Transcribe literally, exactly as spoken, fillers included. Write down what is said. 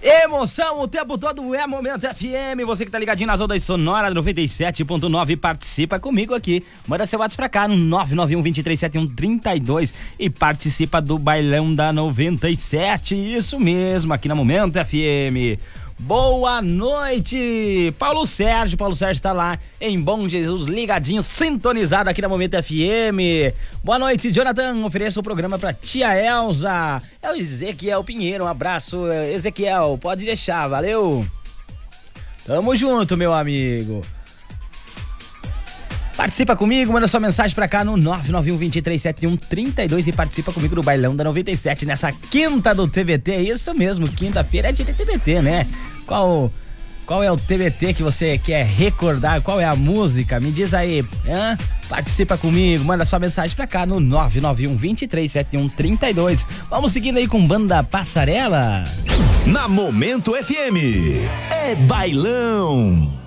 Emoção o tempo todo é Momento F M. Você que tá ligadinho nas ondas sonoras noventa e sete ponto nove, participa comigo aqui. Manda seu WhatsApp pra cá no nove nove um, dois três sete um, três dois e participa do Bailão da noventa e sete. Isso mesmo, aqui na Momento F M. Boa noite, Paulo Sérgio. Paulo Sérgio tá lá em Bom Jesus, ligadinho, sintonizado aqui na Momento F M. Boa noite, Jonathan. Ofereço o programa pra tia Elza. É o Ezequiel Pinheiro. Um abraço, Ezequiel. Pode deixar, valeu. Tamo junto, meu amigo. Participa comigo, manda sua mensagem pra cá no nove nove um, dois três sete um, três dois e participa comigo do Bailão da noventa e sete nessa quinta do T B T. É isso mesmo, quinta-feira é dia de T B T, né? Qual, qual é o T B T que você quer recordar? Qual é a música? Me diz aí, hein? Participa comigo, manda sua mensagem pra cá no nove nove um, dois três sete um, três dois. Vamos seguindo aí com Banda Passarela. Na Momento F M, é Bailão.